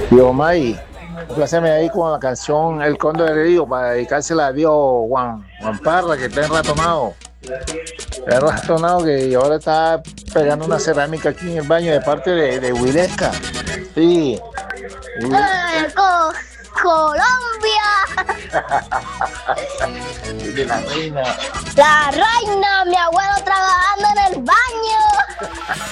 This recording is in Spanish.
Yo, May, pláceme ahí con la canción El Cóndor Herido para dedicársela a Dios Juan Parra, que está enratonado. Está enratonado que ahora está pegando una cerámica aquí en el baño de parte de Wilesca. Sí, Wil- Colombia, de la reina. la reina, mi abuelo trabajando